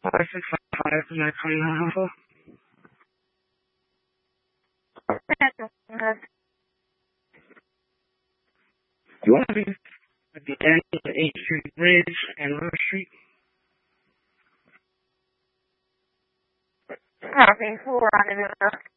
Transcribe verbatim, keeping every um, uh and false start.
five six five, can I call you Alpha? You want to be at the end of the eighth Street Bridge and River Street? Copy, four on the